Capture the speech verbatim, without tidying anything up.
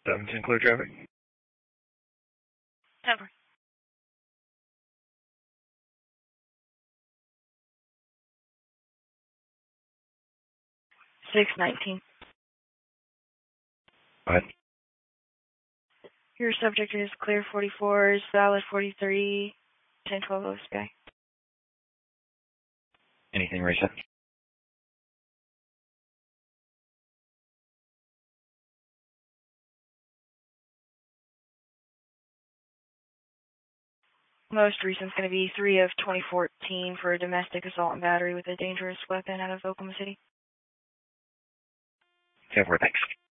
seventeen, clear traffic. Over. six nineteen. Go ahead. Your subject is clear forty-four, is valid forty-three, ten twelve O Sky. Anything recent? Most recent is going to be three of twenty fourteen for a domestic assault and battery with a dangerous weapon out of Oklahoma City. ten four, thanks.